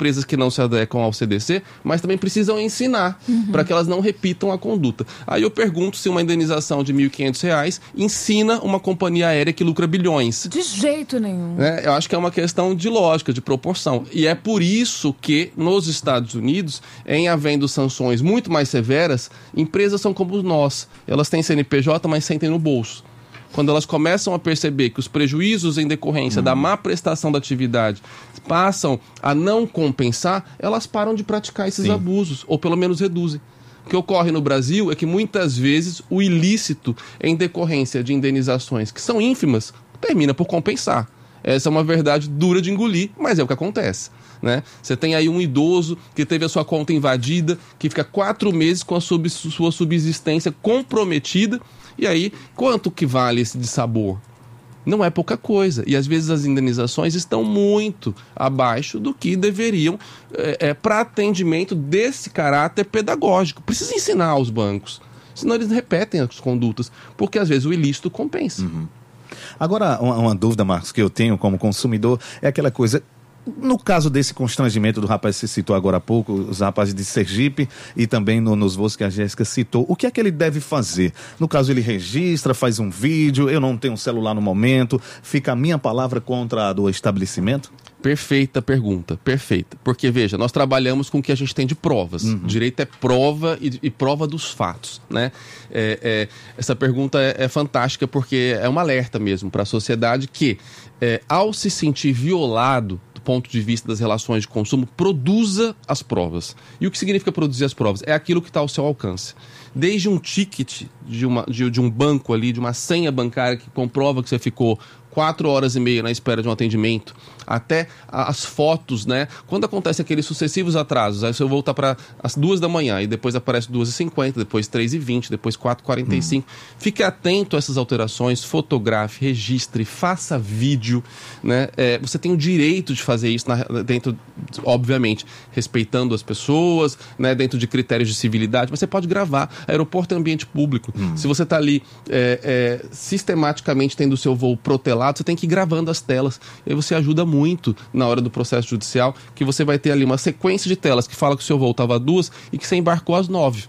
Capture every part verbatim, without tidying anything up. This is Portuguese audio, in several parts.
empresas que não se adequam ao C D C, mas também precisam ensinar uhum. para que elas não repitam a conduta. Aí eu pergunto se uma indenização de mil e quinhentos reais ensina uma companhia aérea que lucra bilhões. De jeito nenhum. É, eu acho que é uma questão de lógica, de proporção. E é por isso que nos Estados Unidos, em havendo sanções muito mais severas, empresas são como nós. Elas têm C N P J, mas sentem no bolso. Quando elas começam a perceber que os prejuízos em decorrência uhum. da má prestação da atividade passam a não compensar, elas param de praticar esses Sim. abusos, ou pelo menos reduzem. O que ocorre no Brasil é que muitas vezes o ilícito em decorrência de indenizações que são ínfimas termina por compensar. Essa é uma verdade dura de engolir, mas é o que acontece. Né? Você tem aí um idoso que teve a sua conta invadida, que fica quatro meses com a sub, sua subsistência comprometida. E aí, quanto que vale esse dissabor? Não é pouca coisa. E às vezes as indenizações estão muito abaixo do que deveriam é, é, para atendimento desse caráter pedagógico. Precisa ensinar aos bancos, senão eles repetem as condutas, porque às vezes o ilícito compensa. Uhum. Agora, uma, uma dúvida, Marcos, que eu tenho como consumidor é aquela coisa... No caso desse constrangimento do rapaz que você citou agora há pouco, os rapazes de Sergipe e também no, nos voos que a Jéssica citou, o que é que ele deve fazer? No caso, ele registra, faz um vídeo, eu não tenho um celular no momento, fica a minha palavra contra a do estabelecimento? Perfeita pergunta, perfeita. Porque, veja, nós trabalhamos com o que a gente tem de provas. Uhum. Direito é prova e, e prova dos fatos, né? É, é, essa pergunta é, é fantástica porque é um alerta mesmo para a sociedade que, é, ao se sentir violado do ponto de vista das relações de consumo, produza as provas. E o que significa produzir as provas? É aquilo que está ao seu alcance. Desde um ticket de, uma, de, de um banco ali, de uma senha bancária que comprova que você ficou quatro horas e meia na espera de um atendimento, até as fotos, né? Quando acontece aqueles sucessivos atrasos, aí você volta para as duas da manhã, e depois aparece duas e cinquenta, depois três e vinte, depois quatro e quarenta e cinco. Hum. Fique atento a essas alterações, fotografe, registre, faça vídeo, né? É, você tem o direito de fazer isso na, dentro, obviamente, respeitando as pessoas, né? Dentro de critérios de civilidade, mas você pode gravar. Aeroporto é ambiente público. Hum. Se você está ali é, é, sistematicamente tendo o seu voo protelado, você tem que ir gravando as telas. E aí você ajuda muito na hora do processo judicial, que você vai ter ali uma sequência de telas que fala que o seu voo estava às duas e que você embarcou às nove.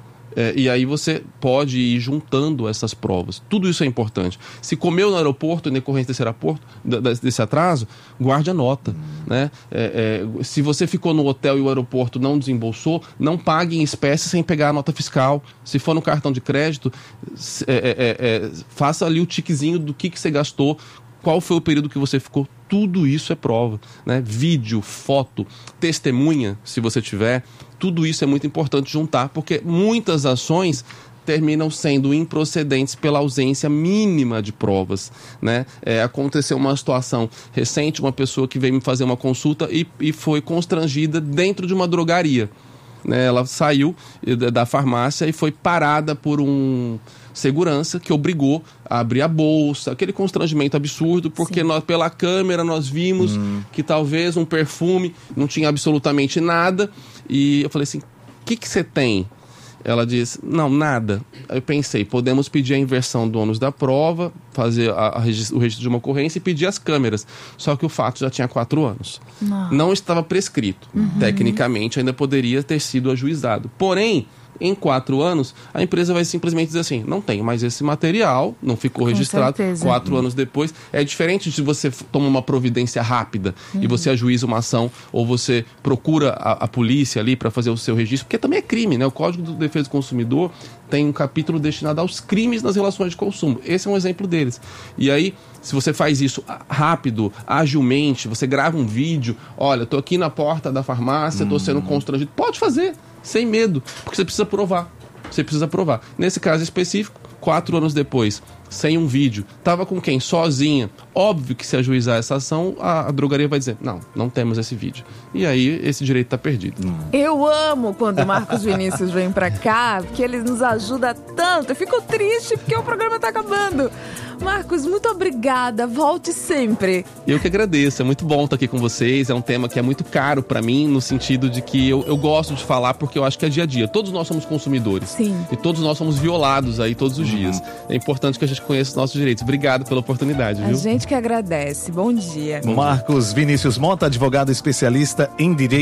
É, e aí você pode ir juntando essas provas. Tudo isso é importante. Se comeu no aeroporto, em decorrência desse, aeroporto, desse atraso, guarde a nota. Hum. Né? É, é, se você ficou no hotel e o aeroporto não desembolsou, não pague em espécie sem pegar a nota fiscal. Se for no cartão de crédito, é, é, é, faça ali o tiquezinho do que, que você gastou, qual foi o período que você ficou. Tudo isso é prova, né? Vídeo, foto, testemunha, se você tiver, tudo isso é muito importante juntar, porque muitas ações terminam sendo improcedentes pela ausência mínima de provas, né? É, aconteceu uma situação recente, uma pessoa que veio me fazer uma consulta e, e foi constrangida dentro de uma drogaria. Né? Ela saiu da farmácia e foi parada por um segurança que obrigou a abrir a bolsa, aquele constrangimento absurdo, porque nós, pela câmera nós vimos hum. que talvez um perfume não tinha absolutamente nada, e eu falei assim, o que que você tem? Ela disse, não, nada. Aí eu pensei, podemos pedir a inversão do ônus da prova, fazer a, a registro, o registro de uma ocorrência e pedir as câmeras. Só que o fato já tinha quatro anos. Não, não estava prescrito. Uhum. Tecnicamente, ainda poderia ter sido ajuizado. Porém, em quatro anos, a empresa vai simplesmente dizer assim, não tenho mais esse material, não ficou Com registrado, certeza. quatro uhum. anos depois. É diferente de você toma uma providência rápida uhum. e você ajuiza uma ação, ou você procura a, a polícia ali para fazer o seu registro, porque também é crime, né? O Código de Defesa do Consumidor tem um capítulo destinado aos crimes nas relações de consumo. Esse é um exemplo deles. E aí, se você faz isso rápido, agilmente, você grava um vídeo, olha, tô aqui na porta da farmácia, tô sendo constrangido, pode fazer. Sem medo, porque você precisa provar. Você precisa provar. Nesse caso específico, quatro anos depois, sem um vídeo, estava com quem? Sozinha. Óbvio que se ajuizar essa ação, a, a drogaria vai dizer, não, não temos esse vídeo. E aí, esse direito está perdido. Hum. Eu amo quando o Marcos Vinícius vem pra cá, porque ele nos ajuda tanto. Eu fico triste porque o programa tá acabando. Marcos, muito obrigada. Volte sempre. Eu que agradeço. É muito bom estar aqui com vocês. É um tema que é muito caro para mim, no sentido de que eu, eu gosto de falar porque eu acho que é dia a dia. Todos nós somos consumidores. Sim. E todos nós somos violados aí todos os uhum. dias. É importante que a gente conheça os nossos direitos. Obrigado pela oportunidade, viu? A gente que agradece. Bom dia. Marcos Vinícius Mota, advogado especialista em direito